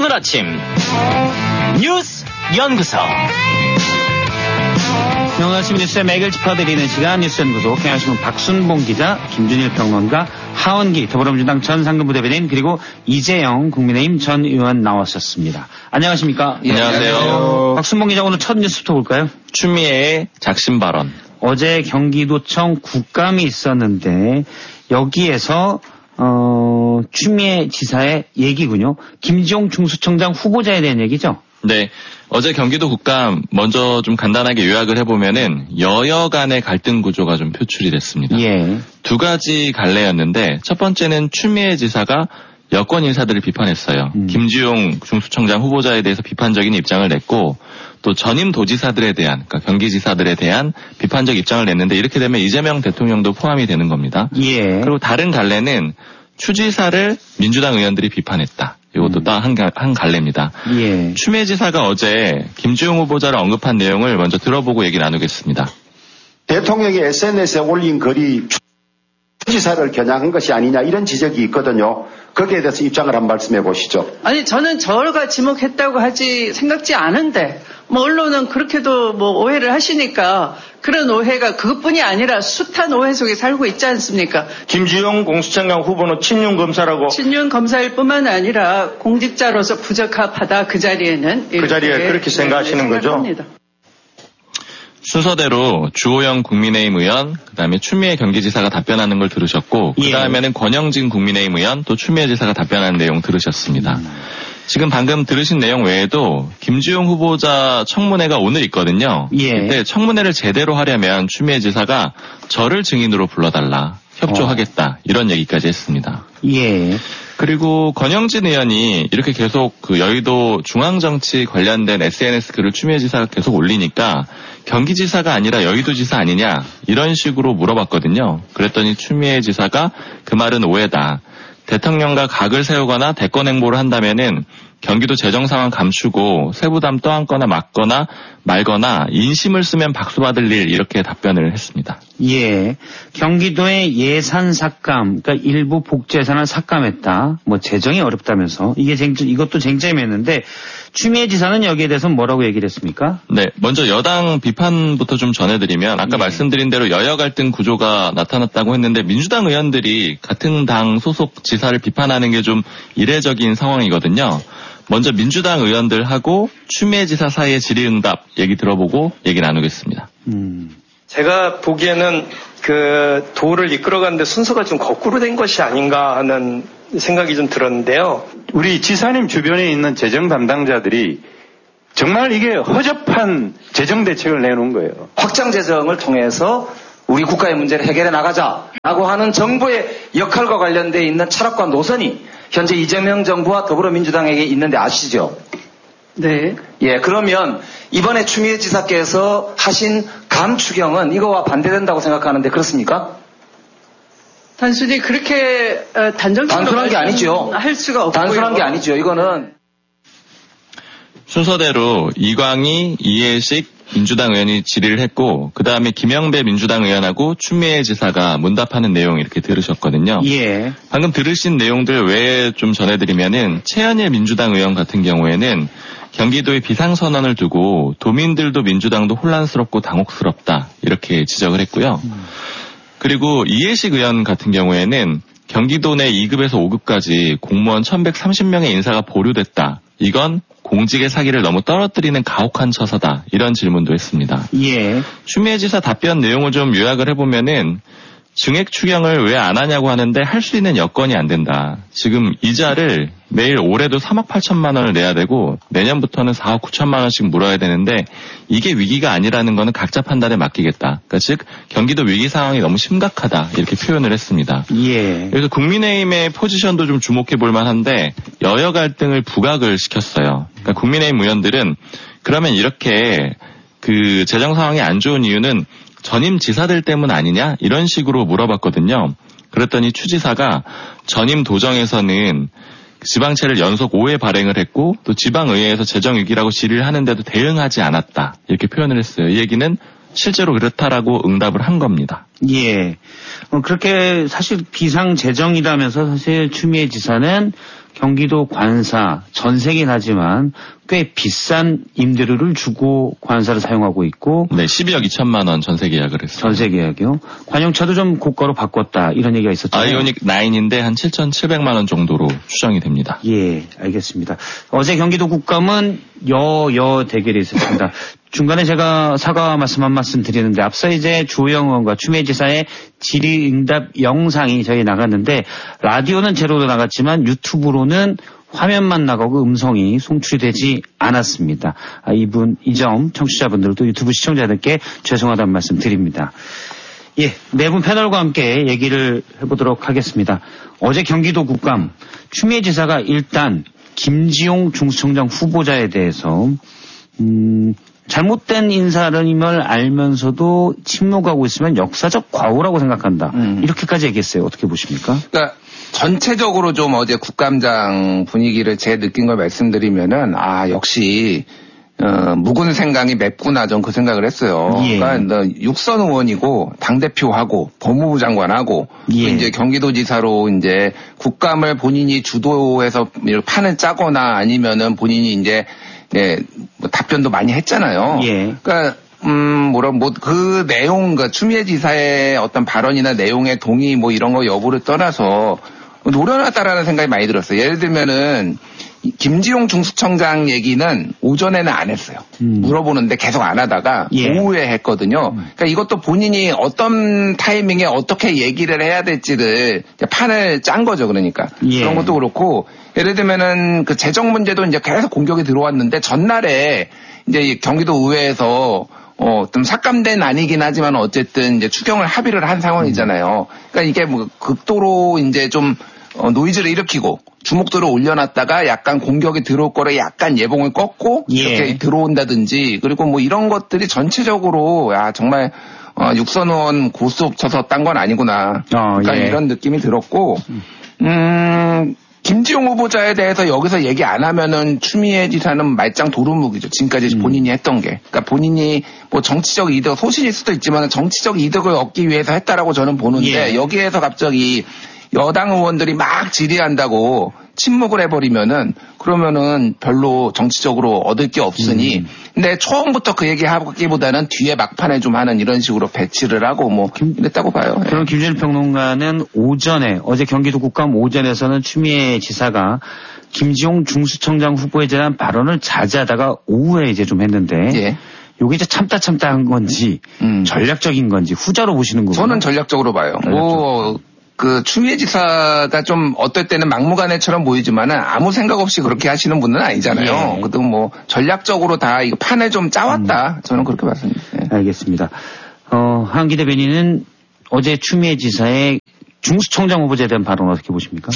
오늘 아침 뉴스 연구소. 오늘 아침 뉴스의 맥을 짚어드리는 시간 뉴스 연구소. 경향신문 박순봉 기자, 김준일 평론가, 하원기 더불어민주당 전 상근부 대변인, 그리고 이재영 국민의힘 전 의원 나왔었습니다. 안녕하십니까? 예, 안녕하세요. 박순봉 기자, 오늘 첫 뉴스부터 볼까요? 추미애의 작심 발언. 어제 경기도청 국감이 있었는데 여기에서 추미애 지사의 얘기군요. 김지용 중수청장 후보자에 대한 얘기죠? 네. 어제 경기도 국감 먼저 좀 간단하게 요약을 해보면은 여야 간의 갈등 구조가 좀 표출이 됐습니다. 예. 두 가지 갈래였는데 첫 번째는 추미애 지사가 여권 인사들을 비판했어요. 김지용 중수청장 후보자에 대해서 비판적인 입장을 냈고 또 전임 도지사들에 대한, 그러니까 경기지사들에 대한 비판적 입장을 냈는데 이렇게 되면 이재명 대통령도 포함이 되는 겁니다. 예. 그리고 다른 갈래는 추 지사를 민주당 의원들이 비판했다. 이것도 딱 한 갈래입니다. 예. 추미애 지사가 어제 김주용 후보자를 언급한 내용을 먼저 들어보고 얘기 나누겠습니다. 대통령이 SNS에 올린 글이 추 지사를 겨냥한 것이 아니냐 이런 지적이 있거든요. 거기에 대해서 입장을 한번 말씀해 보시죠. 아니, 저는 저가 지목했다고 생각지 않은데 언론은 그렇게도 오해를 하시니까 그런 오해가 그것뿐이 아니라 숱한 오해 속에 살고 있지 않습니까? 김지용 공수청장 후보는 친윤 검사라고. 친윤 검사일 뿐만 아니라 공직자로서 부적합하다, 그 자리에는. 그 자리에 그렇게 생각하시는 거죠? 생각합니다. 순서대로 주호영 국민의힘 의원, 그다음에 추미애 경기지사가 답변하는 걸 들으셨고, 그다음에는 권영진 국민의힘 의원, 또 추미애 지사가 답변하는 내용 들으셨습니다. 지금 방금 들으신 내용 외에도 김주용 후보자 청문회가 오늘 있거든요. 예. 근데 청문회를 제대로 하려면 추미애 지사가 저를 증인으로 불러달라, 협조하겠다, 이런 얘기까지 했습니다. 예. 그리고 권영진 의원이 이렇게 계속 그 여의도 중앙정치 관련된 SNS 글을 추미애 지사가 계속 올리니까 경기지사가 아니라 여의도지사 아니냐, 이런 식으로 물어봤거든요. 그랬더니 추미애 지사가 그 말은 오해다. 대통령과 각을 세우거나 대권 행보를 한다면은 경기도 재정 상황 감추고 세부담 떠안거나 막거나 말거나 인심을 쓰면 박수 받을 일, 이렇게 답변을 했습니다. 예. 경기도의 예산 삭감, 그러니까 일부 복지 예산을 삭감했다. 재정이 어렵다면서 이것도 쟁점이었는데 추미애 지사는 여기에 대해서 뭐라고 얘기를 했습니까? 네, 먼저 여당 비판부터 좀 전해드리면 아까 말씀드린 대로 여야 갈등 구조가 나타났다고 했는데 민주당 의원들이 같은 당 소속 지사를 비판하는 게 좀 이례적인 상황이거든요. 먼저 민주당 의원들하고 추미애 지사 사이의 질의응답 얘기 들어보고 얘기 나누겠습니다. 제가 보기에는 그 도를 이끌어가는데 순서가 좀 거꾸로 된 것이 아닌가 하는 생각이 좀 들었는데요. 우리 지사님 주변에 있는 재정 담당자들이 정말 이게 허접한 재정 대책을 내놓은 거예요. 확장 재정을 통해서 우리 국가의 문제를 해결해 나가자라고 하는 정부의 역할과 관련되어 있는 철학과 노선이 현재 이재명 정부와 더불어민주당에게 있는데 아시죠? 네. 예, 그러면 이번에 추미애 지사께서 하신 감추경은 이거와 반대된다고 생각하는데 그렇습니까? 단순히 그렇게 단정적으로 게 아니죠. 할 수가 없고요. 단순한 게 아니죠. 이거는 순서대로 이광희, 이해식 민주당 의원이 질의를 했고, 그 다음에 김영배 민주당 의원하고 추미애 지사가 문답하는 내용 이렇게 들으셨거든요. 예. 방금 들으신 내용들 외에 좀 전해드리면은 최현일 민주당 의원 같은 경우에는 경기도의 비상선언을 두고 도민들도 민주당도 혼란스럽고 당혹스럽다, 이렇게 지적을 했고요. 그리고 이해식 의원 같은 경우에는 경기도 내 2급에서 5급까지 공무원 1130명의 인사가 보류됐다. 이건 공직의 사기를 너무 떨어뜨리는 가혹한 처사다. 이런 질문도 했습니다. 예. 추미애 지사 답변 내용을 좀 요약을 해보면은 증액 추경을 왜 안 하냐고 하는데 할 수 있는 여건이 안 된다. 지금 이자를 매일 올해도 3억 8천만 원을 내야 되고 내년부터는 4억 9천만 원씩 물어야 되는데 이게 위기가 아니라는 거는 각자 판단에 맡기겠다. 그러니까 즉 경기도 위기 상황이 너무 심각하다, 이렇게 표현을 했습니다. 예. 그래서 국민의힘의 포지션도 좀 주목해 볼 만한데 여야 갈등을 부각을 시켰어요. 그러니까 국민의힘 의원들은 그러면 이렇게 그 재정 상황이 안 좋은 이유는 전임 지사들 때문 아니냐, 이런 식으로 물어봤거든요. 그랬더니 추 지사가 전임 도정에서는 지방채를 연속 5회 발행을 했고 또 지방의회에서 재정위기라고 질의를 하는데도 대응하지 않았다, 이렇게 표현을 했어요. 이 얘기는 실제로 그렇다라고 응답을 한 겁니다. 예. 그렇게 사실 비상재정이라면서 사실 추미애 지사는 경기도 관사 전세긴 하지만 꽤 비싼 임대료를 주고 관사를 사용하고 있고. 네, 12억 2천만 원 전세 계약을 했어요. 전세 계약이요. 관용차도 좀 고가로 바꿨다 이런 얘기가 있었잖아요. 아이오닉 9인데 한 7,700만 원 정도로 추정이 됩니다. 예, 알겠습니다. 어제 경기도 국감은 여여 대결이 있었습니다. 중간에 제가 사과 말씀 한 말씀 드리는데 앞서 이제 조영 의원과 추미애 지사의 질의응답 영상이 저희 나갔는데 라디오는 제로로 나갔지만 유튜브로는 화면만 나가고 음성이 송출되지 않았습니다. 이 점 청취자분들도 유튜브 시청자들께 죄송하다는 말씀 드립니다. 예, 네 분 패널과 함께 얘기를 해보도록 하겠습니다. 어제 경기도 국감 추미애 지사가 일단 김지용 중수청장 후보자에 대해서 잘못된 인사임을 알면서도 침묵하고 있으면 역사적 과오라고 생각한다. 이렇게까지 얘기했어요. 어떻게 보십니까? 그러니까 전체적으로 좀 어제 국감장 분위기를 제 느낀 걸 말씀드리면은 역시 묵은 생강이 맵구나 좀 그 생각을 했어요. 예. 그러니까 육선 의원이고 당대표하고 법무부 장관하고 예. 이제 경기도지사로 이제 국감을 본인이 주도해서 판을 짜거나 아니면은 본인이 이제 뭐 답변도 많이 했잖아요. 예. 그러니까 그 내용, 그 추미애 지사의 어떤 발언이나 내용의 동의 뭐 이런 거 여부를 떠나서 노련하다라는 생각이 많이 들었어요. 예를 들면은 김지용 중수청장 얘기는 오전에는 안 했어요. 물어보는데 계속 안 하다가 오후에 했거든요. 그러니까 이것도 본인이 어떤 타이밍에 어떻게 얘기를 해야 될지를 판을 짠 거죠. 그러니까 그런 것도 그렇고 예를 들면은 그 재정 문제도 이제 계속 공격이 들어왔는데 전날에 이제 경기도 의회에서 좀 삭감된 아니긴 하지만 어쨌든 이제 추경을 합의를 한 상황이잖아요. 그러니까 이게 뭐 극도로 이제 좀 노이즈를 일으키고 주목도를 올려놨다가 약간 공격이 들어올 거를 약간 예봉을 꺾고 이렇게 들어온다든지 그리고 뭐 이런 것들이 전체적으로 정말 육선 의원 고수업 쳐서 딴 건 아니구나. 그러니까 이런 느낌이 들었고 김지용 후보자에 대해서 여기서 얘기 안 하면은 추미애 지사는 말짱 도루묵이죠. 지금까지 본인이 했던 게. 그러니까 본인이 뭐 정치적 이득, 소신일 수도 있지만 정치적 이득을 얻기 위해서 했다라고 저는 보는데 여기에서 갑자기 여당 의원들이 막 질의한다고 침묵을 해버리면은 그러면은 별로 정치적으로 얻을 게 없으니 근데 처음부터 그 얘기 하기보다는 뒤에 막판에 좀 하는 이런 식으로 배치를 하고 뭐 이랬다고 봐요. 그럼 김준일 평론가는 어제 경기도 국감 오전에서는 추미애 지사가 김지용 중수청장 후보에 대한 발언을 자제하다가 오후에 이제 좀 했는데 요게 이제 참다 한 건지 전략적인 건지 후자로 보시는 거군요. 저는 전략적으로 봐요. 그 추미애 지사가 좀 어떨 때는 막무가내처럼 보이지만은 아무 생각 없이 그렇게 하시는 분은 아니잖아요. 그래도 뭐 전략적으로 다 이거 판을 좀 짜왔다. 저는 그렇게 봤습니다. 알겠습니다. 한기 대변인은 어제 추미애 지사의 중수청장 후보자에 대한 발언 어떻게 보십니까?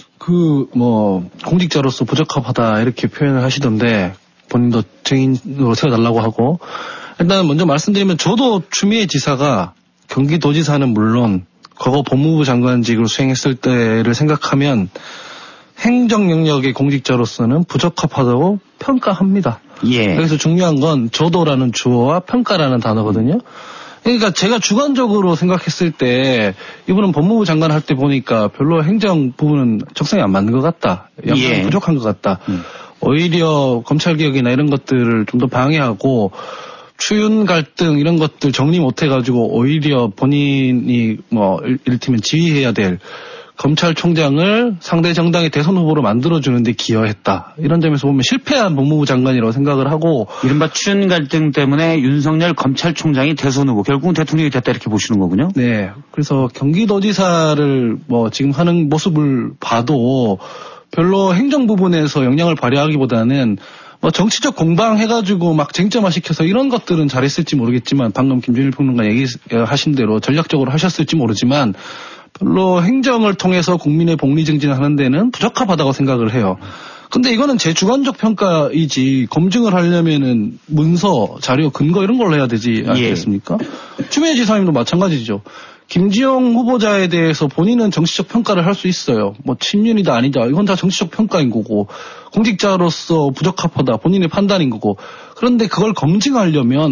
공직자로서 부적합하다 이렇게 표현을 하시던데 본인도 증인으로 세워달라고 하고 일단 먼저 말씀드리면 저도 추미애 지사가 경기도지사는 물론 과거 법무부 장관직을 수행했을 때를 생각하면 행정 영역의 공직자로서는 부적합하다고 평가합니다. 여기서 중요한 건 저도라는 주어와 평가라는 단어거든요. 그러니까 제가 주관적으로 생각했을 때 이분은 법무부 장관 할 때 보니까 별로 행정 부분은 적성이 안 맞는 것 같다. 약간 부족한 것 같다. 오히려 검찰개혁이나 이런 것들을 좀 더 방해하고 추윤 갈등 이런 것들 정리 못 해가지고 오히려 본인이 이를테면 지휘해야 될 검찰총장을 상대 정당의 대선 후보로 만들어주는데 기여했다. 이런 점에서 보면 실패한 법무부 장관이라고 생각을 하고 이른바 추윤 갈등 때문에 윤석열 검찰총장이 대선 후보 결국은 대통령이 됐다 이렇게 보시는 거군요. 네. 그래서 경기도지사를 지금 하는 모습을 봐도 별로 행정 부분에서 영향을 발휘하기보다는 정치적 공방해가지고 막 쟁점화 시켜서 이런 것들은 잘했을지 모르겠지만 방금 김준일 평론가 얘기하신 대로 전략적으로 하셨을지 모르지만 별로 행정을 통해서 국민의 복리 증진하는 데는 부적합하다고 생각을 해요. 근데 이거는 제 주관적 평가이지 검증을 하려면은 문서, 자료, 근거 이런 걸로 해야 되지 않겠습니까? 추미애 지사님도 마찬가지죠. 김지용 후보자에 대해서 본인은 정치적 평가를 할 수 있어요. 친윤이다 아니다. 이건 다 정치적 평가인 거고 공직자로서 부적합하다. 본인의 판단인 거고. 그런데 그걸 검증하려면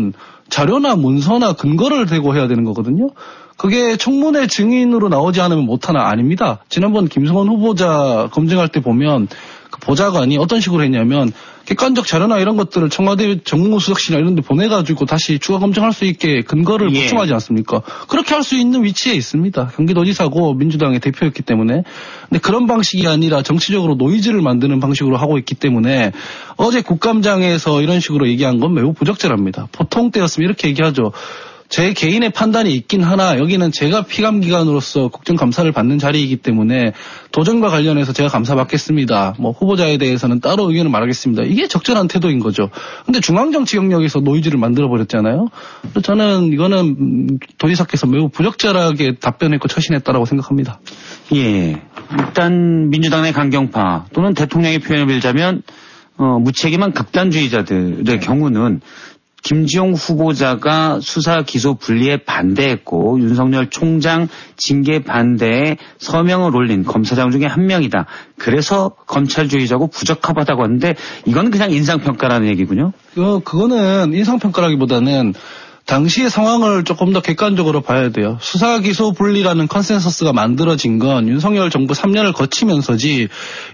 자료나 문서나 근거를 대고 해야 되는 거거든요. 그게 청문회 증인으로 나오지 않으면 못하나? 아닙니다. 지난번 김성원 후보자 검증할 때 보면 그 보좌관이 어떤 식으로 했냐면 객관적 자료나 이런 것들을 청와대 정무수석실이나 이런 데 보내가지고 다시 추가 검증할 수 있게 근거를 보충하지 않습니까? 그렇게 할 수 있는 위치에 있습니다. 경기도지사고 민주당의 대표였기 때문에. 근데 그런 방식이 아니라 정치적으로 노이즈를 만드는 방식으로 하고 있기 때문에 어제 국감장에서 이런 식으로 얘기한 건 매우 부적절합니다. 보통 때였으면 이렇게 얘기하죠. 제 개인의 판단이 있긴 하나 여기는 제가 피감기관으로서 국정감사를 받는 자리이기 때문에 도전과 관련해서 제가 감사받겠습니다. 뭐 후보자에 대해서는 따로 의견을 말하겠습니다. 이게 적절한 태도인 거죠. 근데 중앙정치 영역에서 노이즈를 만들어버렸잖아요. 저는 이거는 도지사께서 매우 부적절하게 답변했고 처신했다라고 생각합니다. 예. 일단 민주당 내 강경파 또는 대통령의 표현을 빌자면 무책임한 극단주의자들의 경우는 김지용 후보자가 수사 기소 분리에 반대했고 윤석열 총장 징계 반대에 서명을 올린 검사장 중에 한 명이다. 그래서 검찰주의자고 부적합하다고 하는데 이건 그냥 인상평가라는 얘기군요. 그거는 인상평가라기보다는 당시의 상황을 조금 더 객관적으로 봐야 돼요. 수사 기소 분리라는 컨센서스가 만들어진 건 윤석열 정부 3년을 거치면서지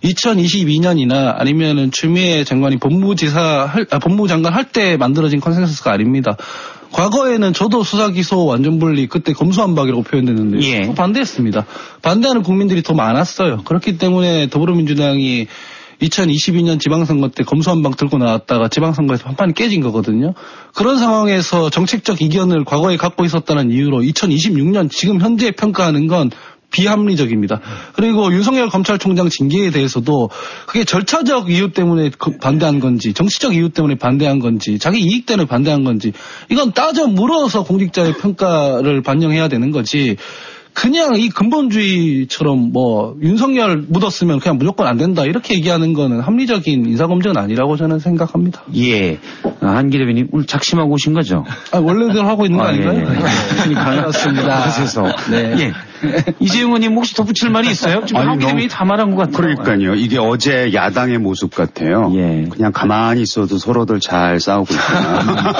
2022년이나 아니면은 추미애 장관이 법무부 장관 할 때 만들어진 컨센서스가 아닙니다. 과거에는 저도 수사 기소 완전 분리 그때 검수완박이라고 표현됐는데 반대했습니다. 반대하는 국민들이 더 많았어요. 그렇기 때문에 더불어민주당이 2022년 지방선거 때 검수완박 들고 나왔다가 지방선거에서 판판이 깨진 거거든요. 그런 상황에서 정책적 이견을 과거에 갖고 있었다는 이유로 2026년 지금 현재 평가하는 건 비합리적입니다. 그리고 윤석열 검찰총장 징계에 대해서도 그게 절차적 이유 때문에 반대한 건지 정치적 이유 때문에 반대한 건지 자기 이익 때문에 반대한 건지 이건 따져 물어서 공직자의 평가를 반영해야 되는 거지. 그냥 이 근본주의처럼 뭐 윤석열 묻었으면 그냥 무조건 안 된다 이렇게 얘기하는 거는 합리적인 인사검증은 아니라고 저는 생각합니다. 예. 한기 대변인 오늘 작심하고 오신 거죠? 원래대로 하고 있는 거 아닌가요? 예. 반갑습니다. 그래서 네. 예. 이재용 의원님 혹시 덧붙일 말이 있어요? 지금 한기 대변인이 다 말한 것 같아요. 그러니까요. 이게 어제 야당의 모습 같아요. 예. 그냥 가만히 있어도 서로들 잘 싸우고 있구나.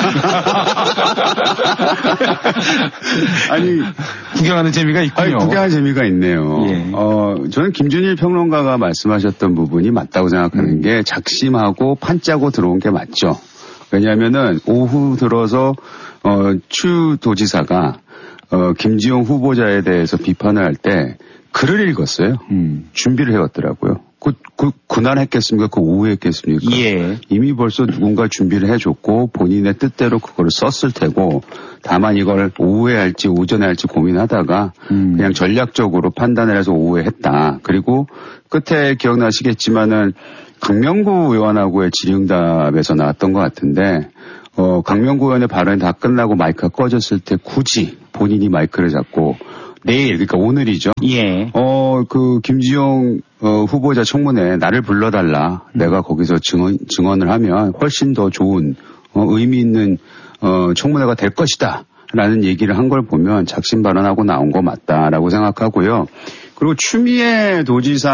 아니 구경하는 재미가 있군요. 구경하는 재미가 있네요. 예. 저는 김준일 평론가가 말씀하셨던 부분이 맞다고 생각하는 게 작심하고 판 짜고 들어온 게 맞죠. 왜냐하면은 오후 들어서 추 도지사가 김지용 후보자에 대해서 비판을 할 때 글을 읽었어요. 준비를 해왔더라고요. 그날 했겠습니까? 그 오후에 했겠습니까? 예. 이미 벌써 누군가 준비를 해줬고 본인의 뜻대로 그거를 썼을 테고 다만 이걸 오후에 할지 오전에 할지 고민하다가 그냥 전략적으로 판단을 해서 오후에 했다. 그리고 끝에 기억나시겠지만은 강명구 의원하고의 질의응답에서 나왔던 것 같은데 강명구 의원의 발언이 다 끝나고 마이크가 꺼졌을 때 굳이 본인이 마이크를 잡고 내일, 그러니까 오늘이죠. 예. 김지용 후보자 청문회에 나를 불러달라. 내가 거기서 증언을 하면 훨씬 더 좋은 의미 있는 청문회가 될 것이다. 라는 얘기를 한 걸 보면 작심 발언하고 나온 거 맞다라고 생각하고요. 그리고 추미애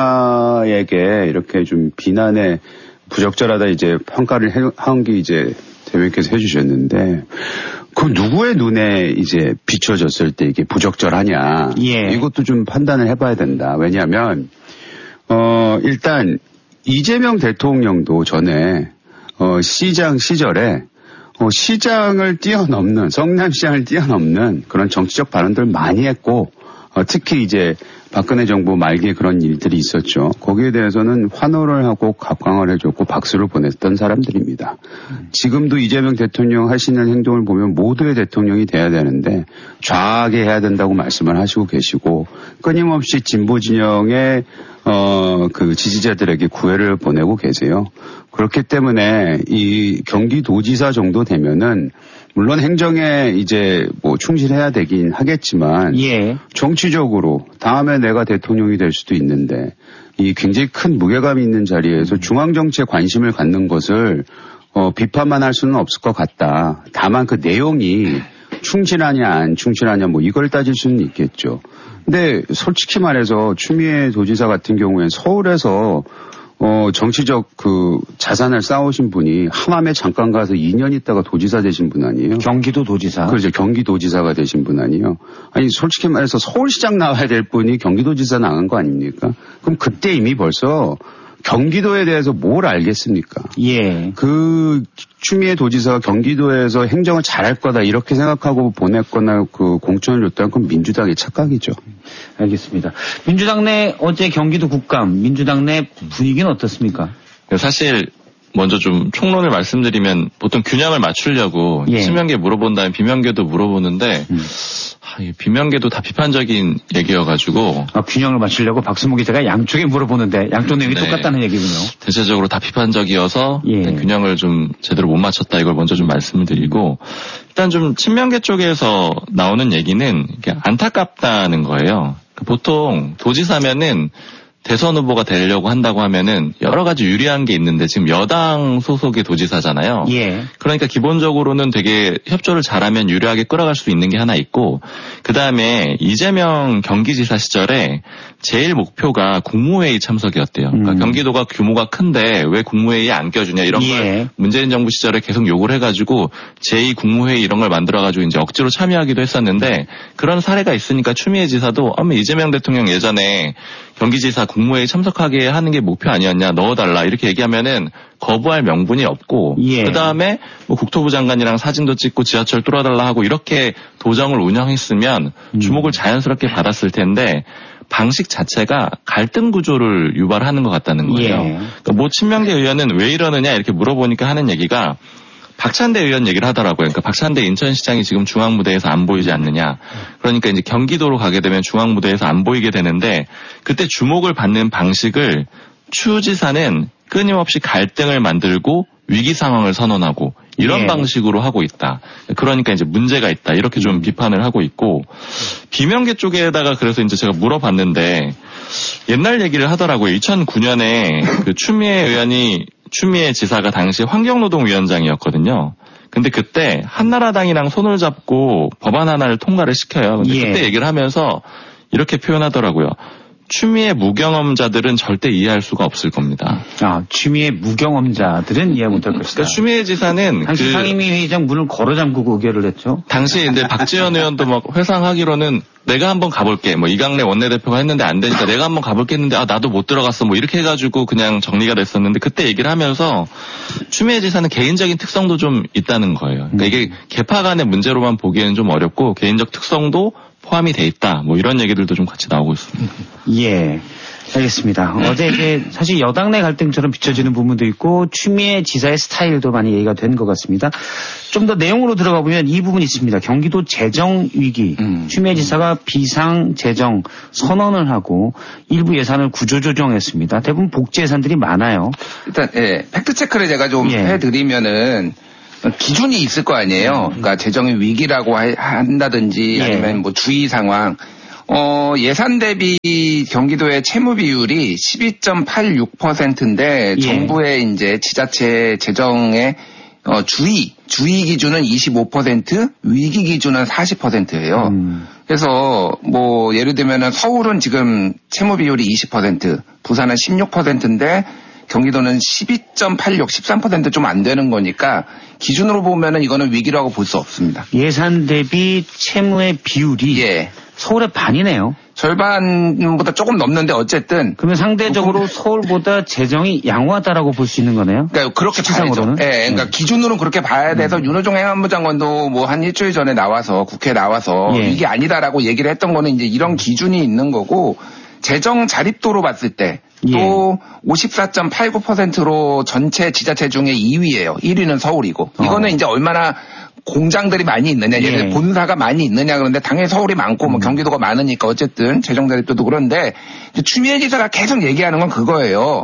도지사에게 이렇게 좀 비난에 부적절하다 이제 평가를 한 게 이제 대변인께서 해주셨는데 그 누구의 눈에 이제 비춰졌을 때 이게 부적절하냐. 예. 이것도 좀 판단을 해봐야 된다. 왜냐하면 일단 이재명 대통령도 전에 시장 시절에 시장을 뛰어넘는 성남시장을 뛰어넘는 그런 정치적 발언들 많이 했고 특히 이제 박근혜 정부 말기에 그런 일들이 있었죠. 거기에 대해서는 환호를 하고 갑광을 해줬고 박수를 보냈던 사람들입니다. 지금도 이재명 대통령 하시는 행동을 보면 모두의 대통령이 돼야 되는데 좌하게 해야 된다고 말씀을 하시고 계시고 끊임없이 진보 진영의 그 지지자들에게 구애를 보내고 계세요. 그렇기 때문에 이 경기도지사 정도 되면은 물론 행정에 이제 뭐 충실해야 되긴 하겠지만 예. 정치적으로 다음에 내가 대통령이 될 수도 있는데 이 굉장히 큰 무게감이 있는 자리에서 중앙정치에 관심을 갖는 것을 비판만 할 수는 없을 것 같다. 다만 그 내용이 충실하냐 안 충실하냐 뭐 이걸 따질 수는 있겠죠. 근데 솔직히 말해서 추미애 도지사 같은 경우에는 서울에서 정치적 자산을 쌓으신 분이 하남에 잠깐 가서 2년 있다가 도지사 되신 분 아니에요? 경기도 도지사. 그렇죠. 경기도지사가 되신 분 아니에요? 아니, 솔직히 말해서 서울시장 나와야 될 분이 경기도지사 나간 거 아닙니까? 그럼 그때 이미 벌써 경기도에 대해서 뭘 알겠습니까? 예. 추미애 도지사가 경기도에서 행정을 잘할 거다 이렇게 생각하고 보냈거나 공천을 줬다면 그건 민주당의 착각이죠. 알겠습니다. 민주당 내 어제 경기도 국감, 민주당 내 분위기는 어떻습니까? 사실 먼저 좀 총론을 말씀드리면 보통 균형을 맞추려고 친명계 물어본 다음에 비명계도 물어보는데 비명계도 다 비판적인 얘기여가지고 균형을 맞추려고 박순봉 기자가 양쪽에 물어보는데 양쪽 내용이 똑같다는 얘기군요. 대체적으로 다 비판적이어서 균형을 좀 제대로 못 맞췄다 이걸 먼저 좀 말씀을 드리고 일단 좀 친명계 쪽에서 나오는 얘기는 안타깝다는 거예요. 보통 도지사면은 대선 후보가 되려고 한다고 하면은 여러 가지 유리한 게 있는데 지금 여당 소속의 도지사잖아요. 예. 그러니까 기본적으로는 되게 협조를 잘하면 유리하게 끌어갈 수 있는 게 하나 있고 그다음에 이재명 경기지사 시절에 제일 목표가 국무회의 참석이었대요. 그러니까 경기도가 규모가 큰데 왜 국무회의에 안 껴주냐 이런 걸 문재인 정부 시절에 계속 요구를 해가지고 제2국무회의 이런 걸 만들어가지고 이제 억지로 참여하기도 했었는데 그런 사례가 있으니까 추미애 지사도 이재명 대통령 예전에 경기지사 국무회의 참석하게 하는 게 목표 아니었냐 넣어달라 이렇게 얘기하면은 거부할 명분이 없고 그다음에 국토부 장관이랑 사진도 찍고 지하철 뚫어달라 하고 이렇게 도정을 운영했으면 주목을 자연스럽게 받았을 텐데 방식 자체가 갈등 구조를 유발하는 것 같다는 거예요. 그러니까 모 친명계 의원은 왜 이러느냐 이렇게 물어보니까 하는 얘기가 박찬대 의원 얘기를 하더라고요. 그러니까 박찬대 인천시장이 지금 중앙무대에서 안 보이지 않느냐. 그러니까 이제 경기도로 가게 되면 중앙무대에서 안 보이게 되는데 그때 주목을 받는 방식을 추 지사는 끊임없이 갈등을 만들고 위기 상황을 선언하고 이런 방식으로 하고 있다. 그러니까 이제 문제가 있다. 이렇게 좀 비판을 하고 있고 비명계 쪽에다가 그래서 이제 제가 물어봤는데 옛날 얘기를 하더라고요. 2009년에 그 추미애 지사가 당시 환경노동위원장이었거든요. 근데 그때 한나라당이랑 손을 잡고 법안 하나를 통과를 시켜요. 근데 그때 얘기를 하면서 이렇게 표현하더라고요. 추미애 무경험자들은 절대 이해할 수가 없을 겁니다. 추미애 무경험자들은 이해 못할 것이다. 그러니까 추미애 지사는 당시 상임위 회의장 문을 걸어 잠그고 의결을 했죠. 당시 근데 박지원 의원도 막 회상하기로는 내가 한번 가볼게. 이강래 원내대표가 했는데 안 되니까 내가 한번 가볼게 했는데 나도 못 들어갔어. 이렇게 해가지고 그냥 정리가 됐었는데 그때 얘기를 하면서 추미애 지사는 개인적인 특성도 좀 있다는 거예요. 그러니까 이게 개파 간의 문제로만 보기에는 좀 어렵고 개인적 특성도 포함이 돼 있다. 이런 얘기들도 좀 같이 나오고 있습니다. 예. 알겠습니다. 어제 이제 사실 여당 내 갈등처럼 비춰지는 부분도 있고 추미애 지사의 스타일도 많이 얘기가 된 것 같습니다. 좀 더 내용으로 들어가 보면 이 부분이 있습니다. 경기도 재정 위기. 추미애 지사가 비상 재정 선언을 하고 일부 예산을 구조조정했습니다. 대부분 복지 예산들이 많아요. 일단 팩트 체크를 제가 좀 해드리면은 기준이 있을 거 아니에요. 그러니까 재정의 위기라고 한다든지 아니면 주의 상황. 예산 대비 경기도의 채무 비율이 12.86%인데 정부의 이제 지자체 재정의 주의 기준은 25%, 위기 기준은 40%예요. 그래서 예를 들면은 서울은 지금 채무 비율이 20%, 부산은 16%인데 경기도는 12.86, 13% 좀 안 되는 거니까 기준으로 보면은 이거는 위기라고 볼 수 없습니다. 예산 대비 채무의 비율이 서울의 반이네요. 절반보다 조금 넘는데 어쨌든 그러면 상대적으로 서울보다 재정이 양호하다라고 볼 수 있는 거네요. 그러니까 그렇게 봐야죠. 그러니까 기준으로는 그렇게 봐야 돼서 윤호중 행안부 장관도 한 일주일 전에 나와서 국회에 나와서 이게 아니다라고 얘기를 했던 거는 이제 이런 기준이 있는 거고 재정 자립도로 봤을 때 또 54.89%로 전체 지자체 중에 2위예요. 1위는 서울이고 이거는 이제 얼마나 공장들이 많이 있느냐, 예를 본사가 많이 있느냐 그런데 당연히 서울이 많고 경기도가 많으니까 어쨌든 재정 자립도도 그런데 추미애 지사가 계속 얘기하는 건 그거예요.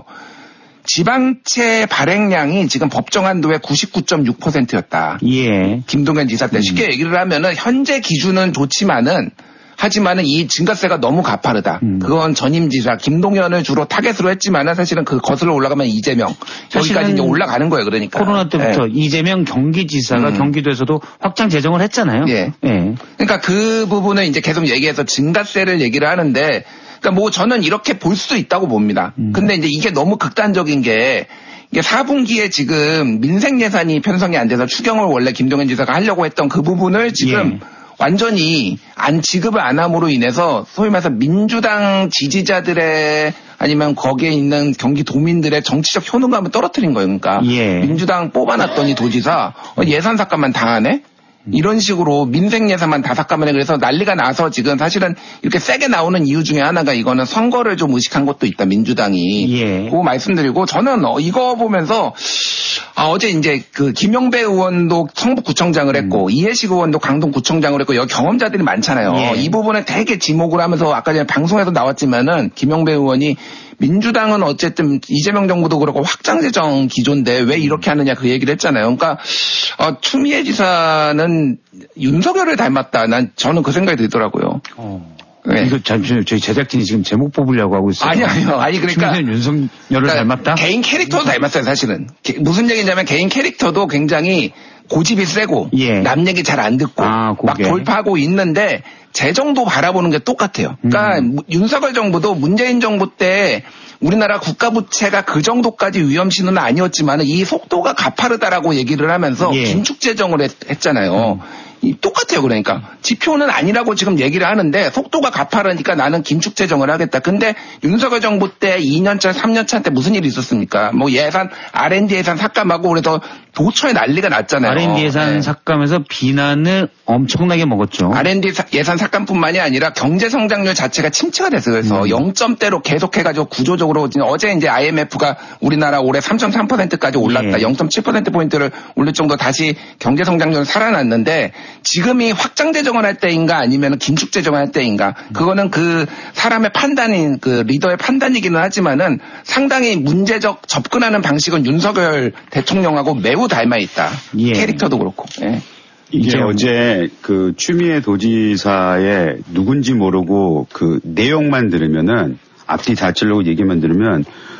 지방채 발행량이 지금 법정 한도의 99.6%였다. 김동연 지사 때 쉽게 얘기를 하면은 현재 기준은 좋지만은 하지만은 이 증가세가 너무 가파르다. 그건 전임 지사 김동연을 주로 타겟으로 했지만은 사실은 그 거슬러 올라가면 이재명 여기까지 이제 올라가는 거예요. 그러니까 코로나 때부터 이재명 경기지사가 경기도에서도 확장 재정을 했잖아요. 그러니까 그 부분을 이제 계속 얘기해서 증가세를 얘기를 하는데 그러니까 뭐 저는 이렇게 볼 수도 있다고 봅니다. 근데 이제 이게 너무 극단적인 게 이게 4분기에 지금 민생 예산이 편성이 안 돼서 추경을 원래 김동연 지사가 하려고 했던 그 부분을 지금 완전히 지급을 안 함으로 인해서 소위 말해서 민주당 지지자들의 아니면 거기에 있는 경기도민들의 정치적 효능감을 떨어뜨린 거예요. 그러니까 민주당 뽑아놨더니 도지사 예산 삭감만 다 하네? 이런 식으로 민생 예산만 다 삭감하네. 그래서 난리가 나서 지금 사실은 이렇게 세게 나오는 이유 중에 하나가 이거는 선거를 좀 의식한 것도 있다. 민주당이. 그거 말씀드리고 저는 이거 보면서 어제 이제 그 김용배 의원도 성북구청장을 했고 이해식 의원도 강동구청장을 했고 여기 경험자들이 많잖아요. 이 부분에 되게 지목을 하면서 아까 전에 방송에도 나왔지만은 김용배 의원이 민주당은 어쨌든 이재명 정부도 그렇고 확장재정 기조인데 왜 이렇게 하느냐 그 얘기를 했잖아요. 그러니까 추미애 지사는 윤석열을 닮았다. 저는 그 생각이 들더라고요. 네. 이거 잠시만요. 저희 제작진이 지금 제목 뽑으려고 하고 있어요. 아니요. 그러니까 윤석열을 닮았다? 개인 캐릭터도 닮았어요, 사실은. 무슨 얘기냐면 개인 캐릭터도 굉장히 고집이 세고 남 얘기 잘 안 듣고 막 돌파하고 있는데 재정도 바라보는 게 똑같아요. 그러니까 윤석열 정부도 문재인 정부 때 우리나라 국가 부채가 그 정도까지 위험신호는 아니었지만 이 속도가 가파르다라고 얘기를 하면서 긴축 재정을 했잖아요. 똑같아요. 그러니까 지표는 아니라고 지금 얘기를 하는데 속도가 가파르니까 나는 긴축 재정을 하겠다. 근데 윤석열 정부 때 2년차 3년차 때 무슨 일이 있었습니까? 뭐 예산 R&D 예산 삭감하고 그래서 도처에 난리가 났잖아요. R&D 예산 삭감에서 비난을 엄청나게 먹었죠. R&D 예산 삭감뿐만이 아니라 경제 성장률 자체가 침체가 됐어요. 그래서 0점대로 계속해가지고 구조적으로 어제 이제 IMF가 우리나라 올해 3.3%까지 올랐다. 0.7%포인트를 올릴 정도 다시 경제 성장률 살아났는데 지금이 확장 재정을 할 때인가 아니면 긴축 재정을 할 때인가 그거는 그 사람의 판단인 그 리더의 판단이기는 하지만은 상당히 문제적 접근하는 방식은 윤석열 대통령하고 매우 닮아 있다. 캐릭터도 그렇고. 이게 어제 그 추미애 도지사의 누군지 모르고 그 내용만 들으면은 앞뒤 다 찔러고 얘기만 들으면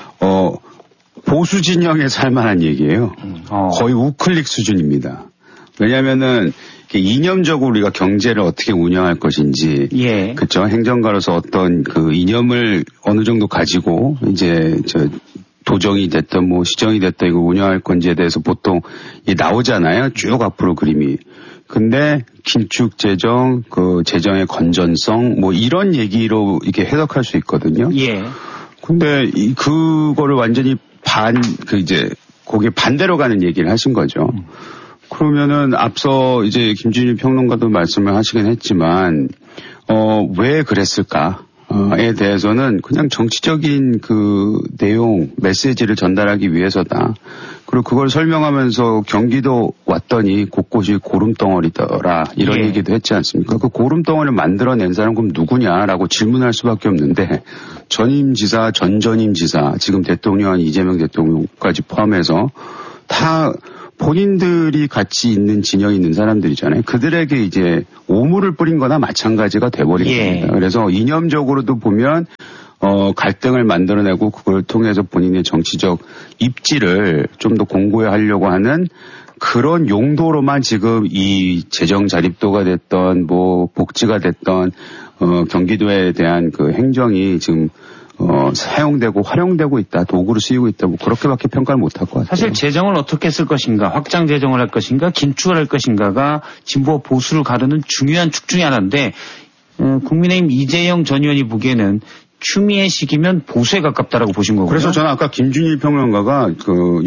보수 진영에 살만한 얘기예요. 거의 우클릭 수준입니다. 왜냐면은 이념적으로 우리가 경제를 어떻게 운영할 것인지, 그렇죠. 행정가로서 어떤 그 이념을 어느 정도 가지고 이제 도정이 됐든 뭐 시정이 됐든 이거 운영할 건지에 대해서 보통 나오잖아요. 쭉 앞으로 그림이. 근데 긴축 재정, 그 재정의 건전성 뭐 이런 얘기로 이렇게 해석할 수 있거든요. 근데 그거를 완전히 거기에 반대로 가는 얘기를 하신 거죠. 그러면은 앞서 이제 김준일 평론가도 말씀을 하시긴 했지만 왜 그랬을까에 대해서는 그냥 정치적인 그 내용 메시지를 전달하기 위해서다. 그리고 그걸 설명하면서 경기도 왔더니 곳곳이 고름덩어리더라 이런 얘기도 했지 않습니까? 그 고름덩어리를 만들어낸 사람 그럼 누구냐라고 질문할 수밖에 없는데 전임 지사, 전전임 지사, 지금 대통령 이재명 대통령까지 포함해서 다 본인들이 같이 있는 진영이 있는 사람들이잖아요. 그들에게 이제 오물을 뿌린 거나 마찬가지가 돼버린 겁니다. 그래서 이념적으로도 보면 갈등을 만들어내고 그걸 통해서 본인의 정치적 입지를 좀 더 공고히 하려고 하는 그런 용도로만 지금 이 재정 자립도가 됐던 뭐 복지가 됐던 경기도에 대한 그 행정이 지금 사용되고 활용되고 있다. 도구로 쓰이고 있다. 뭐 그렇게밖에 평가를 못할 것 같아요. 사실 재정을 어떻게 쓸 것인가, 확장 재정을 할 것인가, 긴축을 할 것인가가 진보와 보수를 가르는 중요한 축 중에 하나인데 국민의힘 이재영 전 의원이 보기에는 추미애 시기면 보수에 가깝다라고 보신 거고요. 그래서 저는 아까 김준일 평론가가 그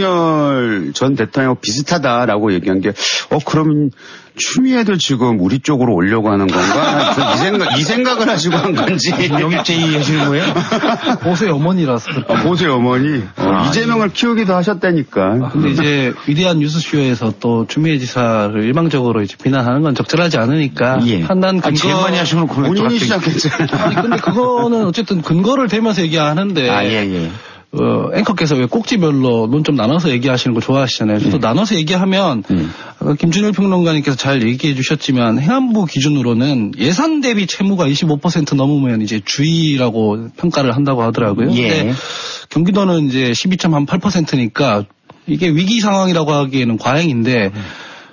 윤석열 전 대통령하고 비슷하다라고 얘기한 게 그러면 추미애도 지금 우리 쪽으로 오려고 하는 건가? 이 생각을 하시고 한 건지. 영입제의 하시는 거예요? 보수의 어머니라서. 보수의 어머니. 이재명을 키우기도 하셨다니까. 근데 이제 위대한 뉴스쇼에서 또 추미애 지사를 일방적으로 이제 비난하는 건 적절하지 않으니까. 판단 근거. 제일 많이 하시는 건 본인이 시작했잖아요. 아니 근데 그거는 어쨌든 근거를 대면서 얘기하는데. 앵커께서 왜 꼭지별로 논점 나눠서 얘기하시는 거 좋아하시잖아요. 저도 나눠서 얘기하면 김준일 평론가님께서 잘 얘기해 주셨지만 행안부 기준으로는 예산 대비 채무가 25% 넘으면 이제 주의라고 평가를 한다고 하더라고요. 근데 경기도는 이제 12.8%니까 이게 위기 상황이라고 하기에는 과잉인데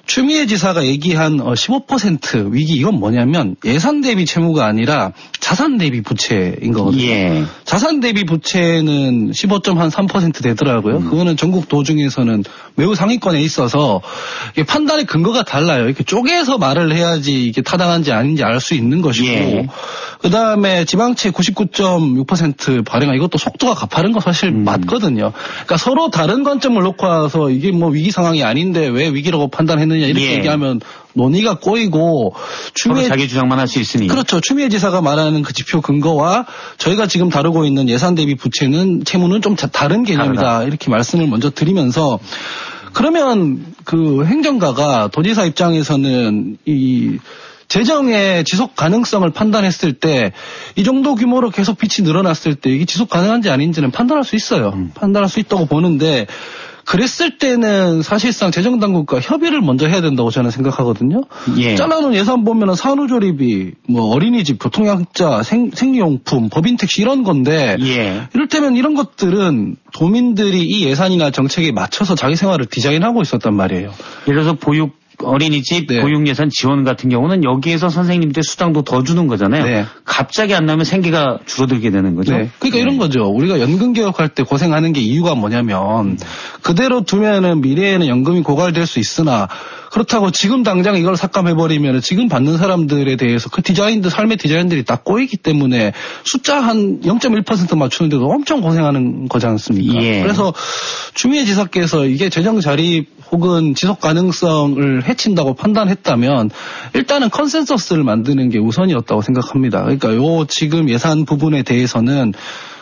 추미애 지사가 얘기한 15% 위기 이건 뭐냐면 예산 대비 채무가 아니라 자산 대비 부채인 거거든요. 예. 자산 대비 부채는 15.3% 되더라고요. 그거는 전국 도중에서는 매우 상위권에 있어서 이게 판단의 근거가 달라요. 이렇게 쪼개서 말을 해야지 이게 타당한지 아닌지 알 수 있는 것이고 예. 그다음에 지방채 99.6% 발행한 이것도 속도가 가파른 거 사실 맞거든요. 그러니까 서로 다른 관점을 놓고 와서 이게 뭐 위기 상황이 아닌데 왜 위기라고 판단했느냐 이렇게 예. 얘기하면 논의가 꼬이고 서로 자기 주장만 할 수 있으니. 그렇죠. 추미애 지사가 말하는 그 지표 근거와 저희가 지금 다루고 있는 예산 대비 부채는 채무는 좀 다른 개념이다. 다르다. 이렇게 말씀을 먼저 드리면서 그러면 그 행정가가 도지사 입장에서는 이 재정의 지속 가능성을 판단했을 때 이 정도 규모로 계속 빚이 늘어났을 때 이게 지속 가능한지 아닌지는 판단할 수 있어요. 판단할 수 있다고 보는데 그랬을 때는 사실상 재정당국과 협의를 먼저 해야 된다고 저는 생각하거든요. 예. 잘라놓은 예산 보면은 산후조리비, 뭐 어린이집, 교통약자, 생리용품, 법인택시 이런 건데 예. 이를테면 이런 것들은 도민들이 이 예산이나 정책에 맞춰서 자기 생활을 디자인하고 있었단 말이에요. 예를 들어서 어린이집 네. 보육예산 지원 같은 경우는 여기에서 선생님들 수당도 더 주는 거잖아요. 네. 갑자기 안 나면 생계가 줄어들게 되는 거죠. 네. 그러니까 이런 거죠. 우리가 연금 개혁할 때 고생하는 게 이유가 뭐냐면 그대로 두면은 미래에는 연금이 고갈될 수 있으나 그렇다고 지금 당장 이걸 삭감해버리면 지금 받는 사람들에 대해서 그 삶의 디자인들이 다 꼬이기 때문에 숫자 한 0.1% 맞추는데도 엄청 고생하는 거지 않습니까? 예. 그래서 추미애 지사께서 이게 재정 자립 혹은 지속 가능성을 해친다고 판단했다면 일단은 컨센서스를 만드는 게 우선이었다고 생각합니다. 그러니까 요 지금 예산 부분에 대해서는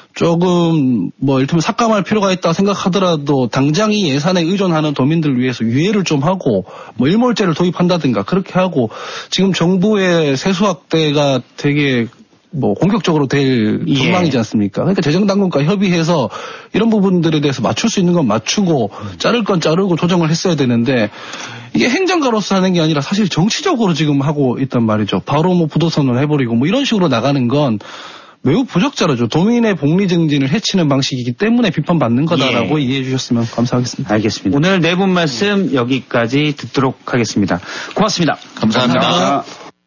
조금 뭐 이를테면 삭감할 필요가 있다 생각하더라도 당장 이 예산에 의존하는 도민들을 위해서 유예를 좀 하고 뭐 일몰제를 도입한다든가 그렇게 하고 지금 정부의 세수 확대가 되게 뭐 공격적으로 될 전망이지 않습니까? 그러니까 재정당국과 협의해서 이런 부분들에 대해서 맞출 수 있는 건 맞추고 자를 건 자르고 조정을 했어야 되는데 이게 행정가로서 하는 게 아니라 사실 정치적으로 지금 하고 있단 말이죠. 바로 뭐 부도선을 해버리고 뭐 이런 식으로 나가는 건 매우 부적절하죠. 도민의 복리 증진을 해치는 방식이기 때문에 비판받는 거다라고 이해해 주셨으면 감사하겠습니다. 알겠습니다. 오늘 네 분 말씀 여기까지 듣도록 하겠습니다. 고맙습니다. 감사합니다.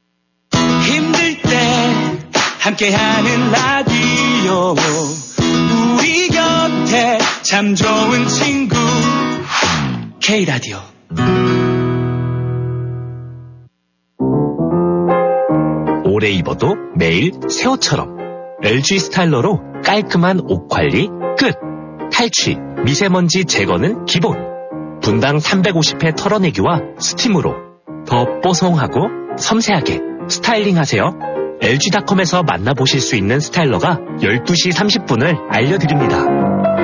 힘들 때 함께하는 라디오 우리 곁에 참 좋은 친구 K라디오. 오래 입어도 매일 새 옷처럼 LG 스타일러로 깔끔한 옷 관리 끝. 탈취, 미세먼지 제거는 기본. 분당 350회 털어내기와 스팀으로 더 뽀송하고 섬세하게 스타일링하세요. LG닷컴에서 만나보실 수 있는 스타일러가 12시 30분을 알려드립니다.